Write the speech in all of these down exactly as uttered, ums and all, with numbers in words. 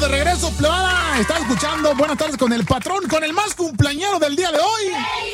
regreso, plebada. Está escuchando Buenas tardes con el patrón, con el más cumpleañero del día de hoy.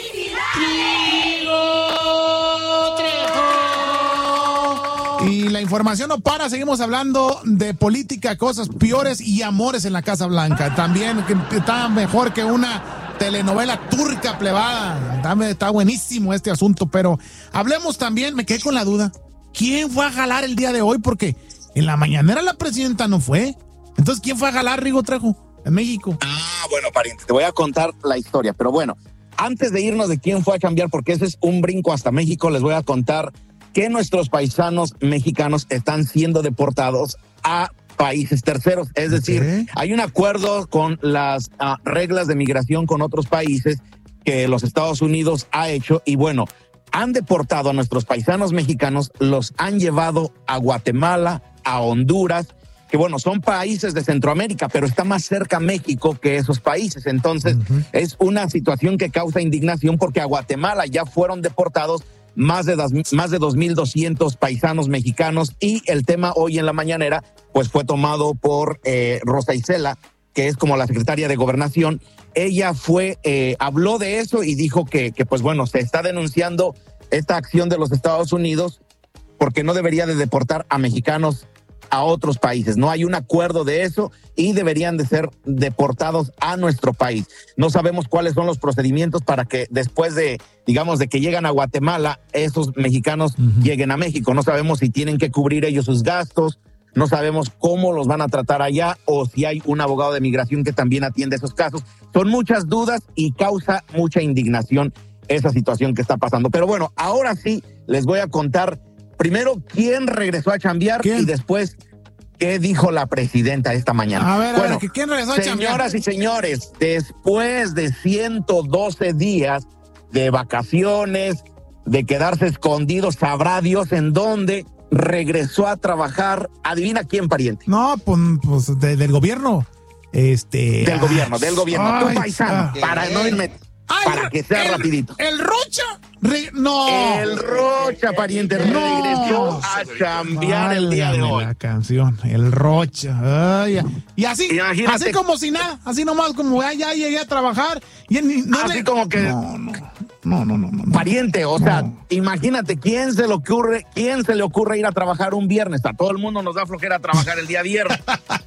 Y la información no para, seguimos hablando de política, cosas peores y amores en la Casa Blanca. También que está mejor que una telenovela turca, plebada. Está, está buenísimo este asunto, pero hablemos también, me quedé con la duda. ¿Quién fue a jalar el día de hoy? Porque en la mañanera la presidenta no fue. Entonces, ¿quién fue a jalar, Rigo Trejo, en México? Ah, bueno, pariente, te voy a contar la historia, pero bueno, antes de irnos de quién fue a cambiar, porque ese es un brinco hasta México, les voy a contar que nuestros paisanos mexicanos están siendo deportados a países terceros. Es decir, okay, hay un acuerdo con las uh, reglas de migración con otros países que los Estados Unidos ha hecho y bueno, han deportado a nuestros paisanos mexicanos, los han llevado a Guatemala, a Honduras, que bueno, son países de Centroamérica, pero está más cerca México que esos países. Entonces, uh-huh, es una situación que causa indignación porque a Guatemala ya fueron deportados más de, das, más de dos mil doscientos paisanos mexicanos y el tema hoy en la mañanera pues fue tomado por eh, Rosa Isela, que es como la secretaria de Gobernación. Ella fue, eh, habló de eso y dijo que, que pues bueno, se está denunciando esta acción de los Estados Unidos porque no debería de deportar a mexicanos a otros países. No hay un acuerdo de eso y deberían de ser deportados a nuestro país. No sabemos cuáles son los procedimientos para que después de, digamos, de que llegan a Guatemala, esos mexicanos uh-huh, lleguen a México. No sabemos si tienen que cubrir ellos sus gastos, no sabemos cómo los van a tratar allá o si hay un abogado de migración que también atiende esos casos. Son muchas dudas y causa mucha indignación esa situación que está pasando. Pero bueno, ahora sí les voy a contar primero quién regresó a chambear ¿Quién? y después qué dijo la presidenta esta mañana. A ver, bueno, a ver, ¿quién regresó a chambear? Señoras y señores, después de ciento doce días de vacaciones, de quedarse escondidos, sabrá Dios en dónde, regresó a trabajar. ¿Adivina quién, pariente? No, pues, pues de, del gobierno. Este. Del gobierno, del gobierno. Ay, tu paisano, ah, para no irme. Ay, para que sea el, rapidito. ¿El Rocha? Re, no. El Rocha, pariente, no, regresó a chambear el día de hoy. La canción, el Rocha. Ay, y así, Imagínate, así como si nada, así nomás como ya, ya llegué a trabajar. Y no así le, como que... No, no. No, no, no, no. Pariente, o no. sea, imagínate, ¿quién se le ocurre, quién se le ocurre ir a trabajar un viernes? A todo el mundo nos da flojera trabajar el día viernes.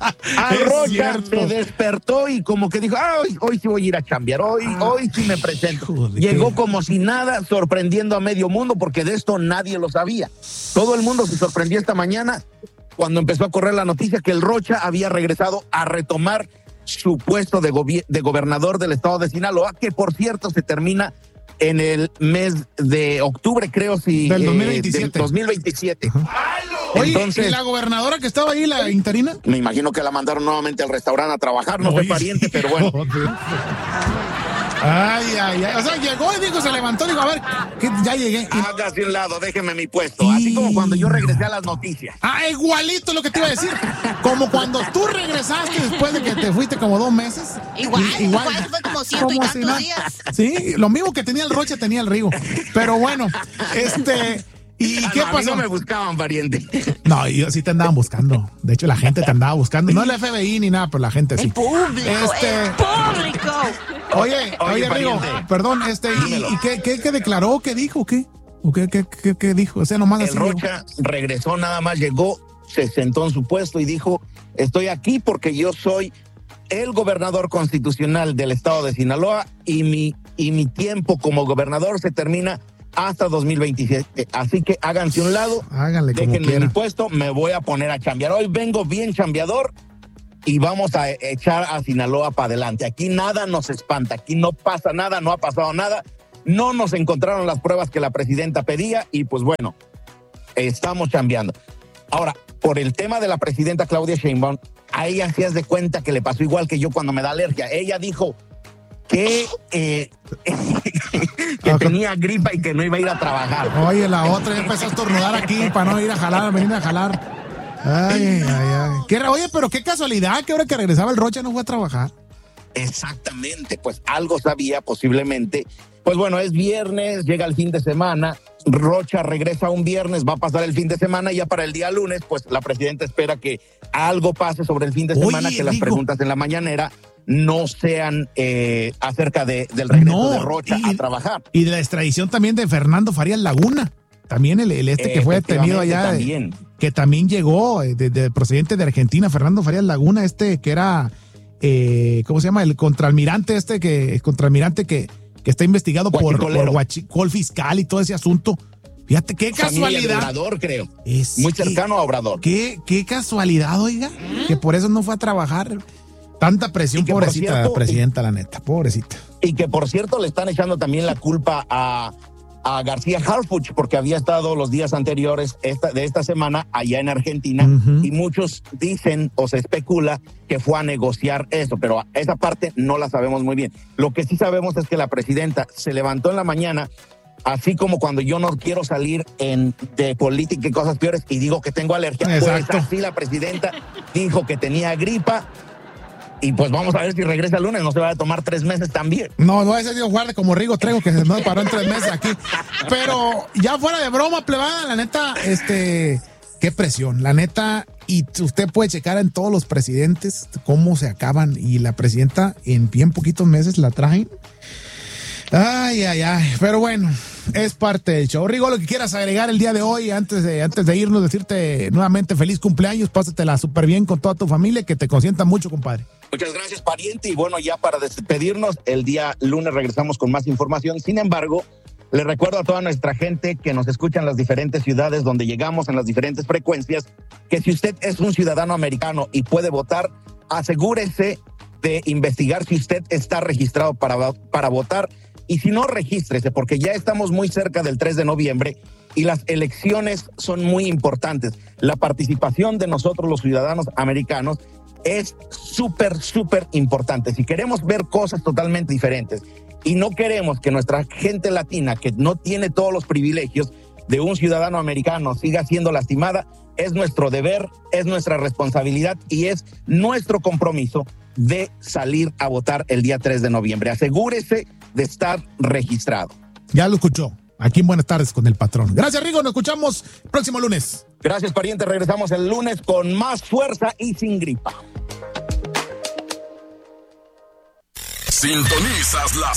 A Rocha se despertó y como que dijo, ah, hoy, hoy sí voy a ir a chambear, hoy, ah, hoy sí me presento. Joder, Llegó como si nada, sorprendiendo a medio mundo, porque de esto nadie lo sabía. Todo el mundo se sorprendió esta mañana cuando empezó a correr la noticia que el Rocha había regresado a retomar su puesto de, gobi- de gobernador del estado de Sinaloa, que por cierto se termina en el mes de octubre, creo, si del dos mil veintisiete. Eh, del dos mil veintisiete. Oye, entonces, ¿y la gobernadora que estaba ahí, la interina? Me imagino que la mandaron nuevamente al restaurante a trabajar, no sé, pariente, pero bueno. Ay, ay, ay. O sea, llegó y dijo, se levantó y dijo, a ver, que ya llegué. Hágase un lado, déjeme mi puesto. Y... Así como cuando yo regresé a las noticias. Ah, igualito lo que te iba a decir. Como cuando tú regresaste después de que te fuiste como dos meses. Igual, y, igual, igual fue como ciento como y tantos si no. días. Sí, lo mismo que tenía el Rocha tenía el Rigo. Pero bueno, este... ¿Y ah, qué no, pasó? A mí no me buscaban, pariente. No, yo sí te andaban buscando. De hecho, la gente te andaba buscando. No el F B I ni nada, pero la gente sí. El público, este... el público. Oye, oye, oye Rigo, perdón, este, ¿y, y qué, qué, qué declaró? ¿Qué dijo? ¿Qué? ¿O qué, qué, qué, qué dijo? O sea, nomás el así. Rocha dijo. Regresó, nada más llegó, se sentó en su puesto y dijo, estoy aquí porque yo soy el gobernador constitucional del estado de Sinaloa y mi, y mi tiempo como gobernador se termina hasta dos mil veintisiete. Así que háganse un lado, háganle déjenme como mi puesto, me voy a poner a chambear. Hoy vengo bien chambeador y vamos a echar a Sinaloa para adelante. Aquí nada nos espanta, aquí no pasa nada, no ha pasado nada, no nos encontraron las pruebas que la presidenta pedía y pues bueno, estamos chambeando. Ahora, por el tema de la presidenta Claudia Sheinbaum, a ella sí haz de cuenta que le pasó igual que yo cuando me da alergia. Ella dijo que, eh, que okay. tenía gripa y que no iba a ir a trabajar. Oye, la otra ya empezó a estornudar aquí para no ir a jalar, venir a jalar. Ay, ay, ay. ¿Qué, oye, pero qué casualidad que ahora que regresaba el Rocha no fue a trabajar. Exactamente, pues algo sabía posiblemente. Pues bueno, es viernes, llega el fin de semana, Rocha regresa un viernes, va a pasar el fin de semana y ya para el día lunes, pues la presidenta espera que algo pase sobre el fin de semana, Oye, que las digo, preguntas en la mañanera no sean eh, acerca de, del regreso no, de Rocha y, a trabajar. Y de la extradición también de Fernando Farías Laguna, también el, el este que fue detenido allá, también. De, que también llegó de, de, de procedente de Argentina, Fernando Farías Laguna, este que era, eh, ¿cómo se llama? El contraalmirante este que, el contraalmirante que, que está investigado por, por huachicol fiscal y todo ese asunto. Fíjate, qué casualidad. Obrador, creo. Es Muy que, cercano a Obrador. Qué, qué casualidad, oiga, ¿Mm? que por eso no fue a trabajar. Tanta presión, pobrecita cierto, presidenta, y, la neta, pobrecita. Y que por cierto le están echando también la culpa a, a García Harfuch, porque había estado los días anteriores esta, de esta semana allá en Argentina, uh-huh. y muchos dicen o se especula que fue a negociar eso, pero esa parte no la sabemos muy bien. Lo que sí sabemos es que la presidenta se levantó en la mañana, así como cuando yo no quiero salir en, de política y cosas peores y digo que tengo alergia, exacto. Pues así la presidenta dijo que tenía gripa. Y pues vamos a ver si regresa el lunes, no se va a tomar tres meses también. No, no, ese Dios guarde como Rigo Trego que se nos paró en tres meses aquí. Pero ya fuera de broma, plebada, la neta, este, qué presión, la neta, y usted puede checar en todos los presidentes cómo se acaban, y la presidenta en bien poquitos meses la traen. Ay, ay, ay, pero bueno, es parte del show. Rigo, lo que quieras agregar el día de hoy, antes de, antes de irnos, decirte nuevamente feliz cumpleaños, pásatela súper bien con toda tu familia, que te consienta mucho, compadre. Muchas gracias, pariente, y bueno, ya para despedirnos, el día lunes regresamos con más información. Sin embargo, le recuerdo a toda nuestra gente que nos escucha en las diferentes ciudades donde llegamos, en las diferentes frecuencias, que si usted es un ciudadano americano y puede votar, asegúrese de investigar si usted está registrado para, para votar. Y si no, regístrese, porque ya estamos muy cerca del tres de noviembre y las elecciones son muy importantes. La participación de nosotros, los ciudadanos americanos, es súper, súper importante. Si queremos ver cosas totalmente diferentes y no queremos que nuestra gente latina, que no tiene todos los privilegios de un ciudadano americano, siga siendo lastimada, es nuestro deber, es nuestra responsabilidad y es nuestro compromiso de salir a votar el día tres de noviembre. Asegúrese de estar registrado. Ya lo escuchó. Aquí en Buenas Tardes con el Patrón. Gracias, Rigo. Nos escuchamos próximo lunes. Gracias, pariente. Regresamos el lunes con más fuerza y sin gripa. Sintonizas las